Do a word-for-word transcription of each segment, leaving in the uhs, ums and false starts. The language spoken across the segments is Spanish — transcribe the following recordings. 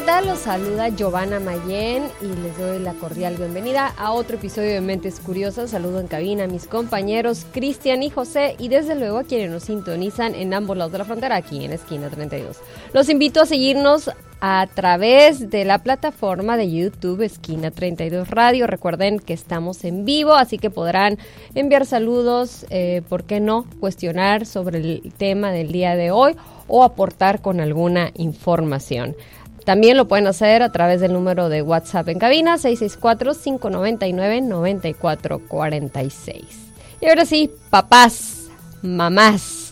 tal? Los saluda Giovanna Mayén y les doy la cordial bienvenida a otro episodio de Mentes Curiosas. Saludo en cabina a mis compañeros Cristian y José y desde luego a quienes nos sintonizan en ambos lados de la frontera, aquí en Esquina treinta y dos. Los invito a seguirnos a través de la plataforma de YouTube Esquina treinta y dos Radio. Recuerden que estamos en vivo, así que podrán enviar saludos, eh, ¿por qué no? Cuestionar sobre el tema del día de hoy o aportar con alguna información. También lo pueden hacer a través del número de WhatsApp en cabina seis seis cuatro, cinco nueve nueve, nueve cuatro cuatro seis. Y ahora sí, papás, mamás,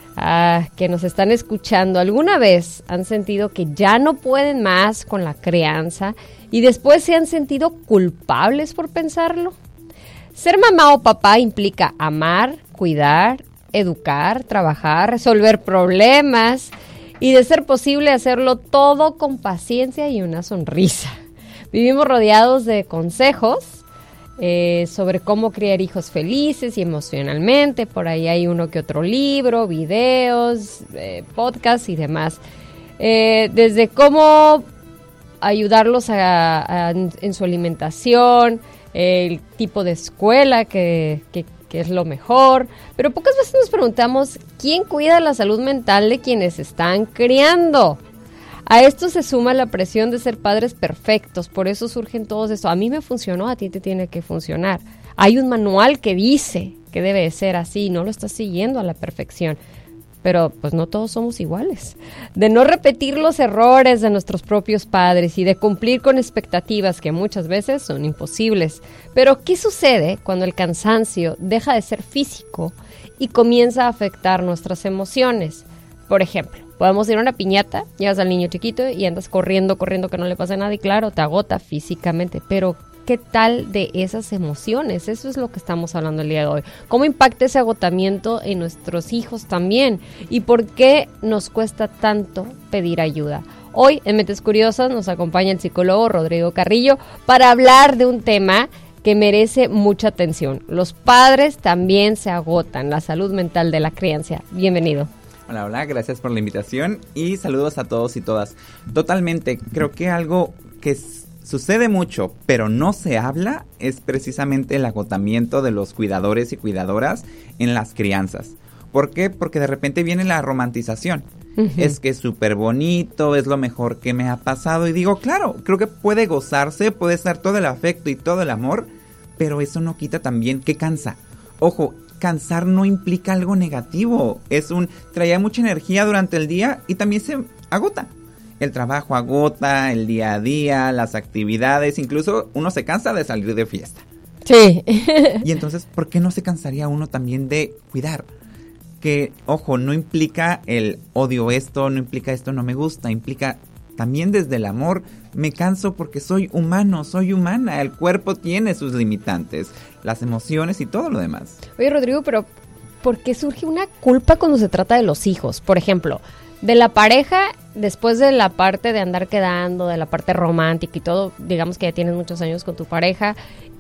ah, que nos están escuchando, ¿alguna vez han sentido que ya no pueden más con la crianza y después se han sentido culpables por pensarlo? Ser mamá o papá implica amar, cuidar, educar, trabajar, resolver problemas y de ser posible hacerlo todo con paciencia y una sonrisa. Vivimos rodeados de consejos eh, sobre cómo criar hijos felices y emocionalmente. Por ahí hay uno que otro libro, videos, eh, podcasts y demás. Eh, desde cómo ayudarlos a, a, en su alimentación, el tipo de escuela que, que que es lo mejor, pero pocas veces nos preguntamos quién cuida la salud mental de quienes están criando. A esto se suma la presión de ser padres perfectos, por eso surgen todos estos. A mí me funcionó, a ti te tiene que funcionar. Hay un manual que dice que debe de ser así, no lo estás siguiendo a la perfección. Pero pues no todos somos iguales. De no repetir los errores de nuestros propios padres y de cumplir con expectativas que muchas veces son imposibles. Pero ¿qué sucede cuando el cansancio deja de ser físico y comienza a afectar nuestras emociones? Por ejemplo, podemos ir a una piñata, llevas al niño chiquito y andas corriendo, corriendo que no le pasa nada y claro, te agota físicamente, pero ¿qué tal de esas emociones? Eso es lo que estamos hablando el día de hoy. ¿Cómo impacta ese agotamiento en nuestros hijos también? ¿Y por qué nos cuesta tanto pedir ayuda? Hoy en Mentes Curiosas nos acompaña el psicólogo Rodrigo Carrillo para hablar de un tema que merece mucha atención. Los padres también se agotan, la salud mental de la crianza. Bienvenido. Hola, hola, gracias por la invitación y saludos a todos y todas. Totalmente, creo que algo que es sucede mucho, pero no se habla, es precisamente el agotamiento de los cuidadores y cuidadoras en las crianzas. ¿Por qué? Porque de repente viene la romantización. Uh-huh. Es que es súper bonito, es lo mejor que me ha pasado. Y digo, claro, creo que puede gozarse, puede estar todo el afecto y todo el amor, pero eso no quita también que cansa. Ojo, cansar no implica algo negativo. Es un, traía mucha energía durante el día y también se agota. El trabajo agota, el día a día, las actividades, incluso uno se cansa de salir de fiesta. Sí. Y entonces, ¿por qué no se cansaría uno también de cuidar? Que, ojo, no implica el odio esto, no implica esto no me gusta, implica también desde el amor, me canso porque soy humano, soy humana, el cuerpo tiene sus limitantes, las emociones y todo lo demás. Oye, Rodrigo, pero ¿por qué surge una culpa cuando se trata de los hijos? Por ejemplo, de la pareja, después de la parte de andar quedando, de la parte romántica y todo, digamos que ya tienes muchos años con tu pareja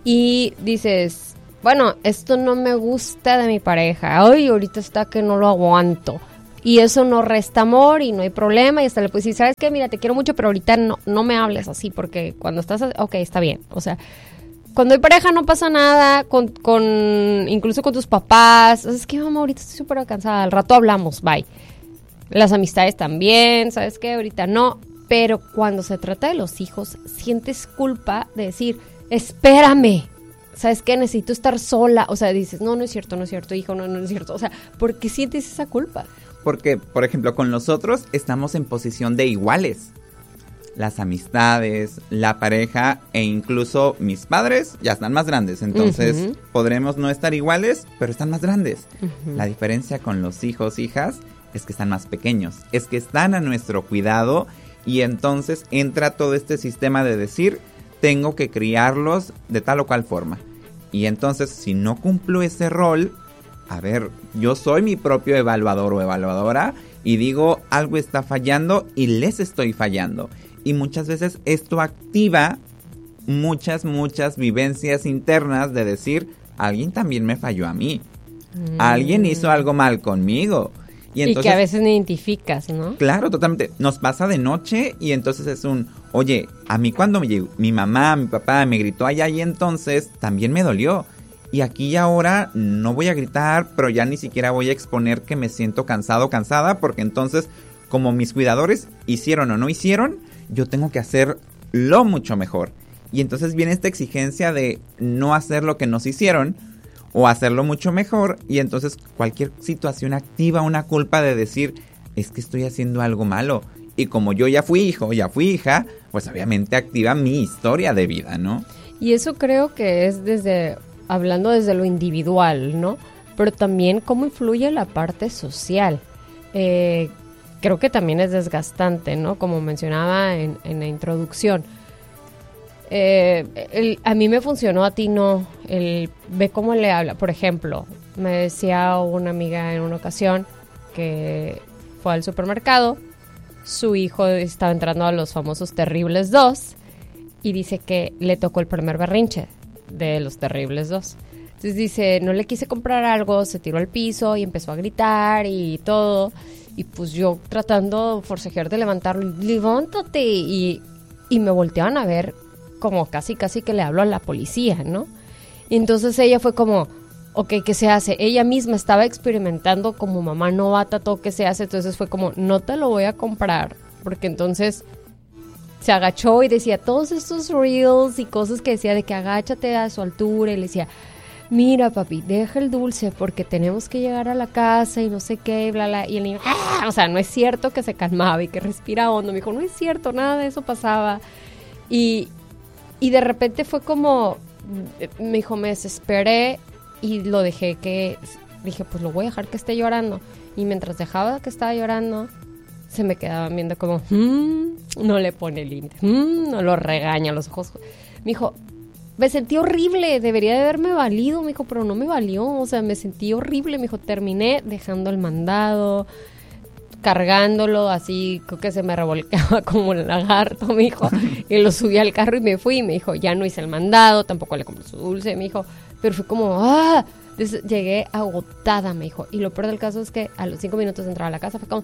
y dices, bueno, esto no me gusta de mi pareja, ay, ahorita está que no lo aguanto. Y eso no resta amor y no hay problema y hasta le puedes decir, ¿sabes qué? Mira, te quiero mucho, pero ahorita no, no me hables así porque cuando estás, ok, está bien. O sea, cuando hay pareja no pasa nada, con, con incluso con tus papás, es que mamá, ahorita estoy súper cansada, al rato hablamos, bye. Las amistades también, ¿sabes qué? Ahorita no, pero cuando se trata de los hijos, sientes culpa de decir, espérame, ¿sabes qué? Necesito estar sola. O sea, dices, no, no es cierto, no es cierto, hijo, no, no es cierto. O sea, ¿por qué sientes esa culpa? Porque, por ejemplo, con nosotros estamos en posición de iguales. Las amistades, la pareja e incluso mis padres ya están más grandes. Entonces, uh-huh. podremos no estar iguales, pero están más grandes. Uh-huh. La diferencia con los hijos, hijas, es que están más pequeños, es que están a nuestro cuidado y entonces entra todo este sistema de decir, tengo que criarlos de tal o cual forma. Y entonces, si no cumplo ese rol, a ver, yo soy mi propio evaluador o evaluadora y digo, algo está fallando y les estoy fallando. Y muchas veces esto activa muchas, muchas vivencias internas de decir, alguien también me falló a mí, mm. alguien hizo algo mal conmigo. Y, entonces, y que a veces no identificas, ¿no? Claro, totalmente. Nos pasa de noche y entonces es un, oye, a mí cuando mi, mi mamá, mi papá me gritó allá y entonces también me dolió. Y aquí y ahora no voy a gritar, pero ya ni siquiera voy a exponer que me siento cansado o cansada, porque entonces, como mis cuidadores hicieron o no hicieron, yo tengo que hacerlo mucho mejor. Y entonces viene esta exigencia de no hacer lo que nos hicieron o hacerlo mucho mejor, y entonces cualquier situación activa una culpa de decir, es que estoy haciendo algo malo. Y como yo ya fui hijo, ya fui hija, pues obviamente activa mi historia de vida, ¿no? Y eso creo que es desde, hablando desde lo individual, ¿no? Pero también cómo influye la parte social. Eh, creo que también es desgastante, ¿no? Como mencionaba en, en la introducción. Eh, el, a mí me funcionó, a ti no. El ve cómo le habla. Por ejemplo, me decía una amiga en una ocasión que fue al supermercado, su hijo estaba entrando a los famosos Terribles dos y dice que le tocó el primer berrinche de los Terribles dos. Entonces dice, no le quise comprar algo, se tiró al piso y empezó a gritar y todo. Y pues yo tratando forcejear de levantarlo, levántate. Y, y me volteaban a ver como casi, casi que le hablo a la policía, ¿no? Y entonces ella fue como, ok, ¿qué se hace? Ella misma estaba experimentando como mamá novata todo qué se hace, entonces fue como, no te lo voy a comprar, porque entonces se agachó y decía todos estos reels y cosas que decía de que agáchate a su altura, y le decía, mira papi, deja el dulce porque tenemos que llegar a la casa y no sé qué, bla, bla, y el niño, ¡ah! O sea, no es cierto, que se calmaba y que respira hondo, me dijo, no es cierto, nada de eso pasaba, y... Y de repente fue como, me dijo, me desesperé y lo dejé que, dije, pues lo voy a dejar que esté llorando. Y mientras dejaba que estaba llorando, se me quedaban viendo como, mmm, no le pone límite, mmm, no lo regaña, los ojos. Me dijo, me sentí horrible, debería de haberme valido, me dijo, pero no me valió, o sea, me sentí horrible, me dijo, terminé dejando el mandado, cargándolo, así creo que se me revolcaba como el lagarto, me dijo, y lo subí al carro y me fui, y me dijo, ya no hice el mandado, tampoco le compré su dulce, me dijo, pero fue como, ¡ah! Entonces, llegué agotada, me dijo, y lo peor del caso es que a los cinco minutos de entrar a la casa fue como, a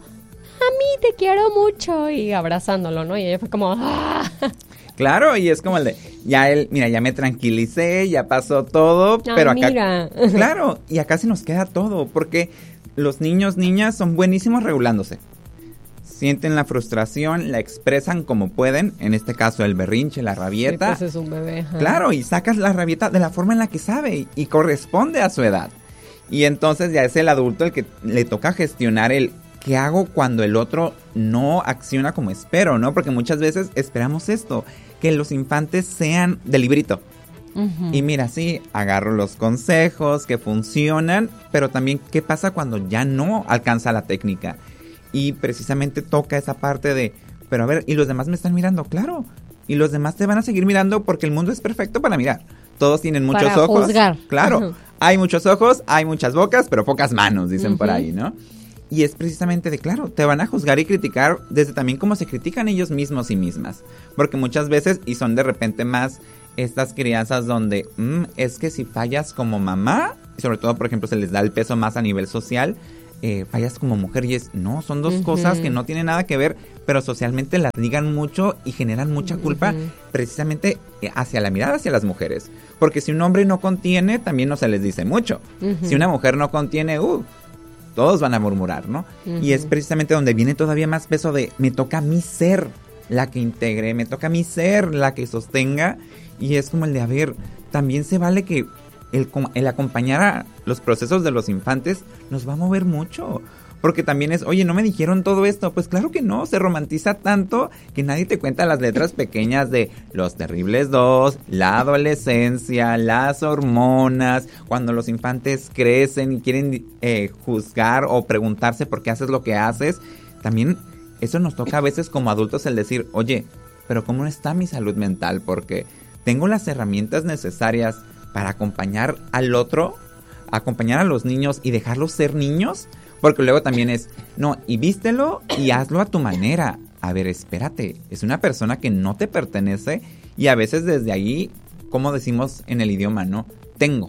mí te quiero mucho, y abrazándolo, ¿no? Y ella fue como, ¡ah! Claro, y es como el de, ya él, mira, ya me tranquilicé, ya pasó todo, ah, pero acá, mira. Claro, y acá se nos queda todo, porque los niños, niñas son buenísimos regulándose. Sienten la frustración, la expresan como pueden, en este caso el berrinche, la rabieta. Sí, pues es un bebé. Ajá. Claro, y sacas la rabieta de la forma en la que sabe y, y corresponde a su edad. Y entonces ya es el adulto el que le toca gestionar el qué hago cuando el otro no acciona como espero, ¿no? Porque muchas veces esperamos esto, que los infantes sean de librito. Uh-huh. Y mira, sí, agarro los consejos que funcionan, pero también qué pasa cuando ya no alcanza la técnica. Y precisamente toca esa parte de, pero a ver, ¿y los demás me están mirando? Claro, y los demás te van a seguir mirando porque el mundo es perfecto para mirar. Todos tienen muchos para ojos. Juzgar. Claro, uh-huh. Hay muchos ojos, hay muchas bocas, pero pocas manos, dicen uh-huh. por ahí, ¿no? Y es precisamente de, claro, te van a juzgar y criticar desde también cómo se critican ellos mismos y mismas. Porque muchas veces, y son de repente más estas crianzas donde mmm, es que si fallas como mamá, sobre todo, por ejemplo, se les da el peso más a nivel social, eh, fallas como mujer, y es, no, son dos uh-huh. cosas que no tienen nada que ver, pero socialmente las digan mucho y generan mucha culpa uh-huh. precisamente hacia la mirada hacia las mujeres. Porque si un hombre no contiene, también no se les dice mucho. Uh-huh. Si una mujer no contiene, uh, todos van a murmurar, ¿no? Uh-huh. Y es precisamente donde viene todavía más peso de, me toca a mí ser la que integre, me toca a mí ser la que sostenga. Y es como el de, a ver, también se vale que el, el acompañar a los procesos de los infantes nos va a mover mucho. Porque también es, oye, ¿no me dijeron todo esto? Pues claro que no, se romantiza tanto que nadie te cuenta las letras pequeñas de los Terribles dos, la adolescencia, las hormonas, cuando los infantes crecen y quieren eh, juzgar o preguntarse por qué haces lo que haces. También eso nos toca a veces como adultos el decir, oye, pero ¿cómo está mi salud mental? Porque tengo las herramientas necesarias para acompañar al otro, acompañar a los niños y dejarlos ser niños. Porque luego también es, no, y vístelo y hazlo a tu manera. A ver, espérate, es una persona que no te pertenece y a veces desde ahí, como decimos en el idioma, ¿no? Tengo,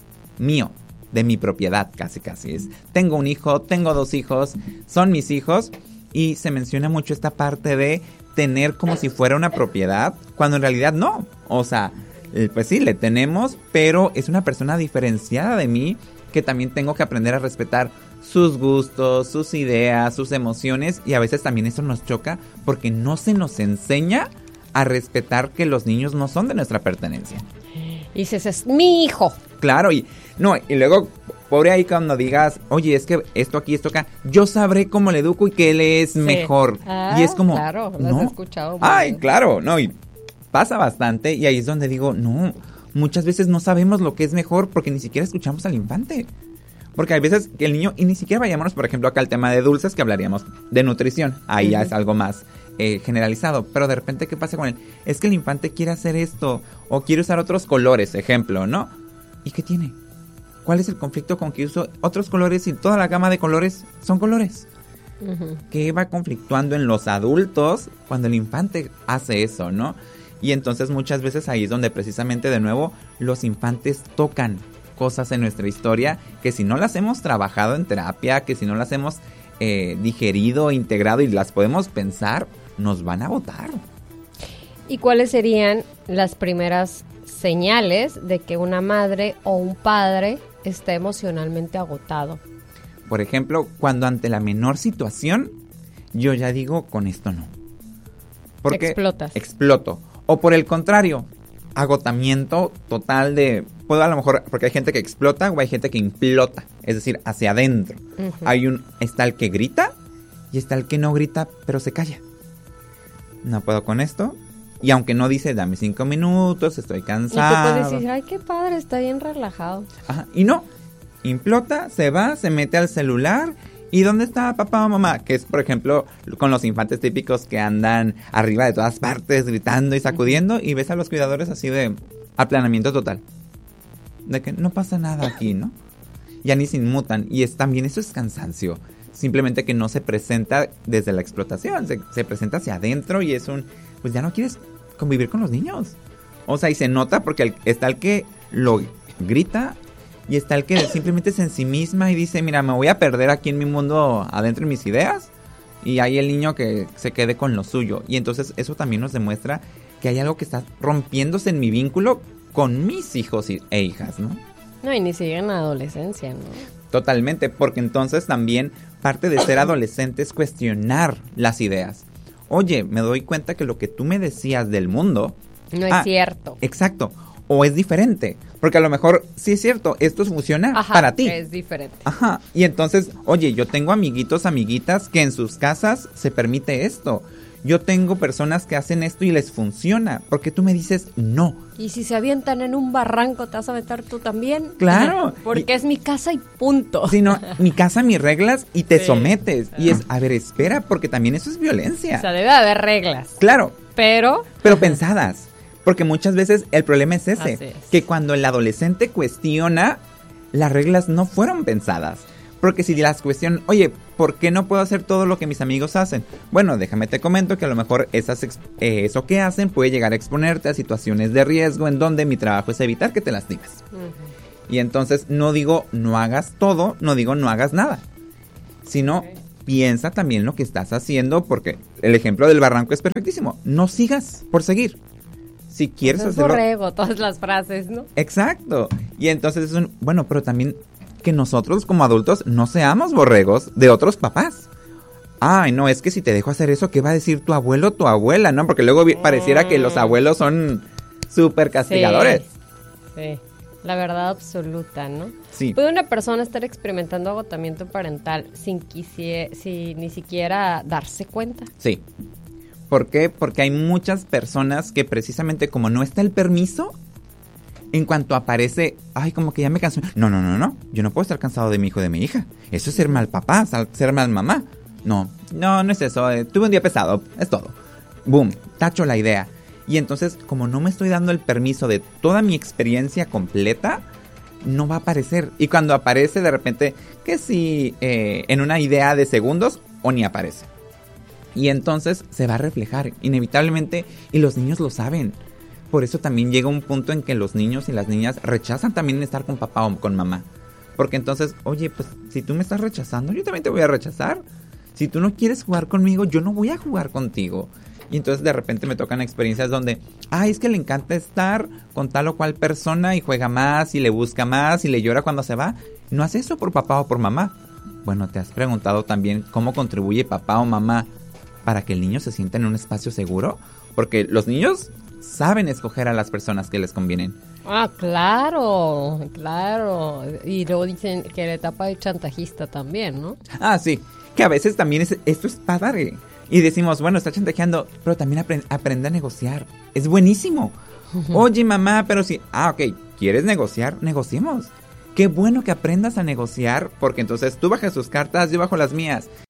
mío, de mi propiedad, casi casi es. Tengo un hijo, tengo dos hijos, son mis hijos y se menciona mucho esta parte de tener como si fuera una propiedad, cuando en realidad no. O sea, eh, pues sí, le tenemos, pero es una persona diferenciada de mí que también tengo que aprender a respetar sus gustos, sus ideas, sus emociones, y a veces también eso nos choca porque no se nos enseña a respetar que los niños no son de nuestra pertenencia. Y dices, es mi hijo. Claro, y no, y luego, pobre ahí cuando digas, oye, es que esto aquí, esto acá, yo sabré cómo le educo y que él es sí. mejor. Ah, y es como, claro, lo no. has escuchado. Ay, claro, no, y pasa bastante, y ahí es donde digo, no, muchas veces no sabemos lo que es mejor porque ni siquiera escuchamos al infante. Porque hay veces que el niño, y ni siquiera vayámonos, por ejemplo, acá al tema de dulces, que hablaríamos de nutrición. Ahí uh-huh. ya es algo más eh, generalizado. Pero de repente, ¿qué pasa con él? Es que el infante quiere hacer esto, o quiere usar otros colores, ejemplo, ¿no? ¿Y qué tiene? ¿Cuál es el conflicto con que uso otros colores y toda la gama de colores son colores? Uh-huh. ¿Qué va conflictuando en los adultos cuando el infante hace eso, no? Y entonces muchas veces ahí es donde precisamente de nuevo los infantes tocan cosas en nuestra historia que si no las hemos trabajado en terapia, que si no las hemos eh, digerido, integrado y las podemos pensar, nos van a botar. ¿Y cuáles serían las primeras señales de que una madre o un padre está emocionalmente agotado? Por ejemplo, cuando ante la menor situación, yo ya digo, con esto no. Porque explotas. Exploto. O por el contrario, agotamiento total de... Puedo a lo mejor, porque hay gente que explota o hay gente que implota, es decir, hacia adentro. Uh-huh. Hay un, está el que grita y está el que no grita, pero se calla. No puedo con esto. Y aunque no dice, dame cinco minutos, estoy cansado. Y tú puedes decir, ay, qué padre, está bien relajado. Ajá, y no, implota, se va, se mete al celular. ¿Y dónde está papá o mamá? Que es, por ejemplo, con los infantes típicos que andan arriba de todas partes, gritando y sacudiendo. Uh-huh. Y ves a los cuidadores así de aplanamiento total. De que no pasa nada aquí, ¿no? Ya ni se inmutan. Y es también eso es cansancio. Simplemente que no se presenta desde la explotación. Se, se presenta hacia adentro y es un... Pues ya no quieres convivir con los niños. O sea, y se nota porque el, está el que lo grita y está el que simplemente se ensimisma y dice, mira, me voy a perder aquí en mi mundo, adentro en mis ideas. Y hay el niño que se quede con lo suyo. Y entonces eso también nos demuestra que hay algo que está rompiéndose en mi vínculo con mis hijos e hijas, ¿no? No, y ni siquiera en la adolescencia, ¿no? Totalmente, porque entonces también parte de ser adolescente es cuestionar las ideas. Oye, me doy cuenta que lo que tú me decías del mundo... No es ah, cierto. Exacto, o es diferente, porque a lo mejor sí es cierto, esto funciona Ajá, para ti. es diferente. Ajá, y entonces, oye, yo tengo amiguitos, amiguitas que en sus casas se permite esto. Yo tengo personas que hacen esto y les funciona. ¿Por qué tú me dices no? Y si se avientan en un barranco, ¿te vas a aventar tú también? Claro. Porque y, es mi casa y punto. Sí, no, mi casa, mis reglas y te sí. sometes. Y es, a ver, espera, porque también eso es violencia. O sea, debe haber reglas. Claro. Pero... Pero pensadas. Porque muchas veces el problema es ese. Así es. Que cuando el adolescente cuestiona, las reglas no fueron pensadas. Porque si las cuestionan, oye, ¿por qué no puedo hacer todo lo que mis amigos hacen? Bueno, déjame te comento que a lo mejor esas eh, eso que hacen puede llegar a exponerte a situaciones de riesgo en donde mi trabajo es evitar que te lastimes. Uh-huh. Y entonces no digo no hagas todo, no digo no hagas nada, sino okay. piensa también lo que estás haciendo, porque el ejemplo del barranco es perfectísimo. No sigas por seguir. Si quieres pues es hacerlo... borrego, todas las frases, ¿no? Exacto. Y entonces es un... Bueno, pero también... que nosotros como adultos no seamos borregos de otros papás. Ay, no, es que si te dejo hacer eso, ¿qué va a decir tu abuelo o tu abuela? ¿No? Porque luego mm. pareciera que los abuelos son súper castigadores. Sí, sí, la verdad absoluta, ¿no? Sí. ¿Puede una persona estar experimentando agotamiento parental sin, quisie- sin ni siquiera darse cuenta? Sí. ¿Por qué? Porque hay muchas personas que precisamente como no está el permiso... En cuanto aparece, ay, como que ya me canso. No, no, no, no. Yo no puedo estar cansado de mi hijo o de mi hija. Eso es ser mal papá, ser mal mamá. No, no, no es eso. Eh, tuve un día pesado, es todo. Boom, tacho la idea. Y entonces, como no me estoy dando el permiso de toda mi experiencia completa, no va a aparecer. Y cuando aparece, de repente, que sí, eh, en una idea de segundos, o ni aparece. Y entonces se va a reflejar, inevitablemente, y los niños lo saben. Por eso también llega un punto en que los niños y las niñas rechazan también estar con papá o con mamá. Porque entonces, oye, pues si tú me estás rechazando, yo también te voy a rechazar. Si tú no quieres jugar conmigo, yo no voy a jugar contigo. Y entonces de repente me tocan experiencias donde, ay, es que le encanta estar con tal o cual persona y juega más y le busca más y le llora cuando se va. No hace eso por papá o por mamá. Bueno, ¿te has preguntado también cómo contribuye papá o mamá para que el niño se sienta en un espacio seguro? Porque los niños saben escoger a las personas que les convienen. Ah, claro, claro. Y luego dicen que la etapa de chantajista también, ¿no? Ah, sí, que a veces también es, esto es padre. Y decimos, bueno, está chantajeando, pero también aprende, aprende a negociar. Es buenísimo. Uh-huh. Oye, mamá, pero si... Ah, ok, ¿quieres negociar? Negociemos. Qué bueno que aprendas a negociar, porque entonces tú bajas tus cartas, yo bajo las mías.